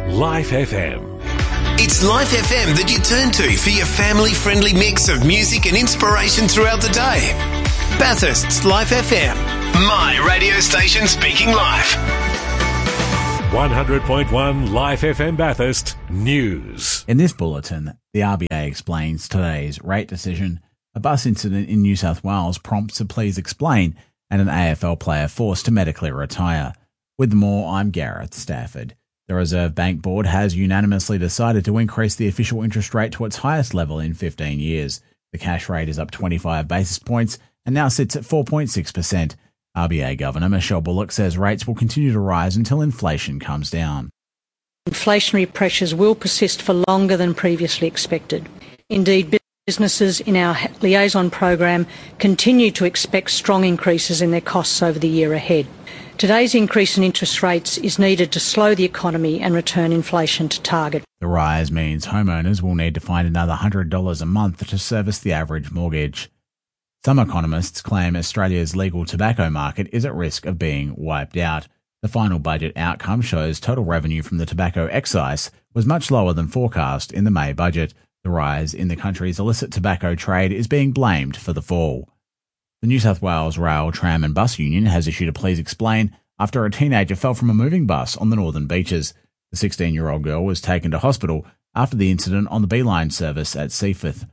Life FM. It's Life FM that you turn to for your family-friendly mix of music and inspiration throughout the day. Bathurst's Life FM. My radio station speaking life. 100.1 Life FM Bathurst News. In this bulletin, the RBA explains today's rate decision, a bus incident in New South Wales prompts a please explain, and an AFL player forced to medically retire. With more, I'm Gareth Stafford. The Reserve Bank Board has unanimously decided to increase the official interest rate to its highest level in 15 years. The cash rate is up 25 basis points and now sits at 4.6%. RBA Governor Michelle Bullock says rates will continue to rise until inflation comes down. Inflationary pressures will persist for longer than previously expected. Indeed, businesses in our liaison program continue to expect strong increases in their costs over the year ahead. Today's increase in interest rates is needed to slow the economy and return inflation to target. The rise means homeowners will need to find another $100 a month to service the average mortgage. Some economists claim Australia's legal tobacco market is at risk of being wiped out. The final budget outcome shows total revenue from the tobacco excise was much lower than forecast in the May budget. The rise in the country's illicit tobacco trade is being blamed for the fall. The New South Wales Rail, Tram and Bus Union has issued a please explain after a teenager fell from a moving bus on the northern beaches. The 16-year-old girl was taken to hospital after the incident on the Beeline service at Seaforth.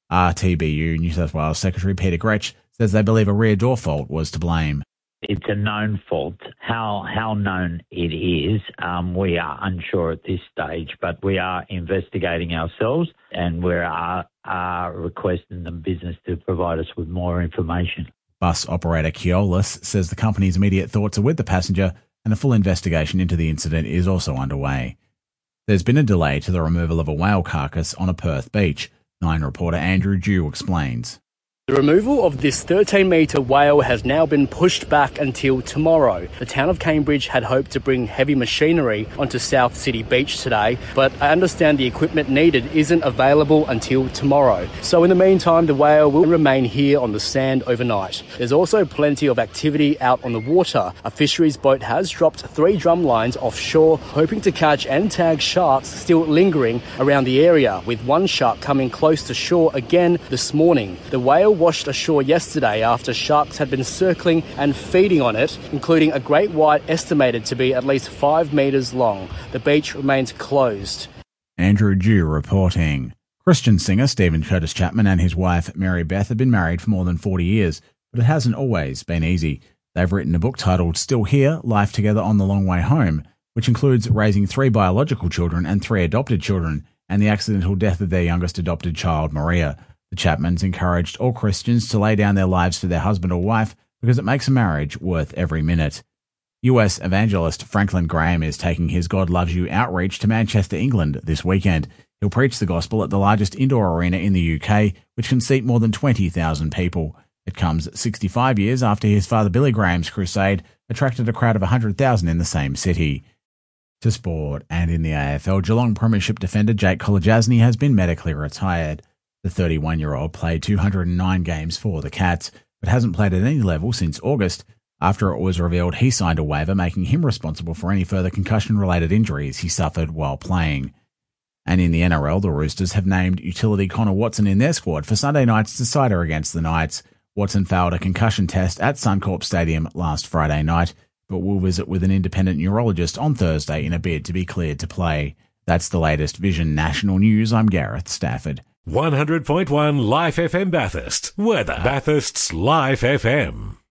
RTBU New South Wales Secretary Peter Gretsch says they believe a rear door fault was to blame. It's a known fault. How known it is, we are unsure at this stage, but we are investigating ourselves and we are requesting the business to provide us with more information. Bus operator Keolis says the company's immediate thoughts are with the passenger and a full investigation into the incident is also underway. There's been a delay to the removal of a whale carcass on a Perth beach. Nine reporter Andrew Dew explains. The removal of this 13-metre whale has now been pushed back until tomorrow. The town of Cambridge had hoped to bring heavy machinery onto South City Beach today, but I understand the equipment needed isn't available until tomorrow. So in the meantime, the whale will remain here on the sand overnight. There's also plenty of activity out on the water. A fisheries boat has dropped 3 drum lines offshore, hoping to catch and tag sharks still lingering around the area, with one shark coming close to shore again this morning. The whale washed ashore yesterday after sharks had been circling and feeding on it, including a great white estimated to be at least 5 metres long. The beach remains closed. Andrew Dew reporting. Christian singer Stephen Curtis Chapman and his wife Mary Beth have been married for more than 40 years, but it hasn't always been easy. They've written a book titled Still Here, Life Together on the Long Way Home, which includes raising 3 biological children and 3 adopted children, and the accidental death of their youngest adopted child, Maria. The Chapmans encouraged all Christians to lay down their lives for their husband or wife because it makes a marriage worth every minute. US evangelist Franklin Graham is taking his God Loves You outreach to Manchester, England this weekend. He'll preach the gospel at the largest indoor arena in the UK, which can seat more than 20,000 people. It comes 65 years after his father Billy Graham's crusade attracted a crowd of 100,000 in the same city. To sport, and in the AFL, Geelong Premiership defender Jake Kolodjasny has been medically retired. The 31-year-old played 209 games for the Cats, but hasn't played at any level since August, after it was revealed he signed a waiver making him responsible for any further concussion-related injuries he suffered while playing. And in the NRL, the Roosters have named utility Connor Watson in their squad for Sunday night's decider against the Knights. Watson failed a concussion test at Suncorp Stadium last Friday night, but will visit with an independent neurologist on Thursday in a bid to be cleared to play. That's the latest Vision National News. I'm Gareth Stafford. 100.1 Life FM Bathurst. Weather. Bathurst's Life FM.